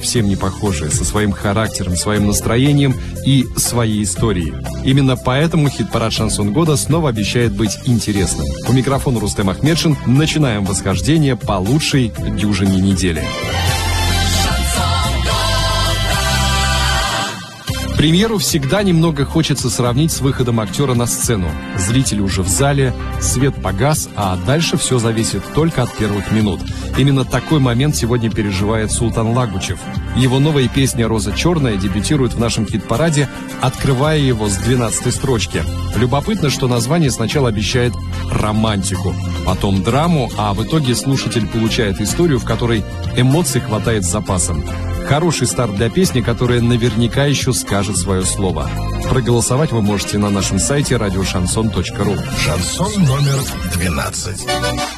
совсем не похожая, со своим характером, своим настроением и своей историей. Именно поэтому хит-парад «Шансон года» снова обещает быть интересным. У микрофона Рустем Ахмедшин. Начинаем восхождение по лучшей дюжине недели. Премьеру всегда немного хочется сравнить с выходом актера на сцену. Зрители уже в зале, свет погас, а дальше все зависит только от первых минут. Именно такой момент сегодня переживает Султан Лагучев. Его новая песня «Роза черная» дебютирует в нашем хит-параде, открывая его с 12-й строчки. Любопытно, что название сначала обещает романтику, потом драму, а в итоге слушатель получает историю, в которой эмоций хватает с запасом. Хороший старт для песни, которая наверняка еще скажет свое слово. Проголосовать вы можете на нашем сайте radioshanson.ru. Шансон номер 12.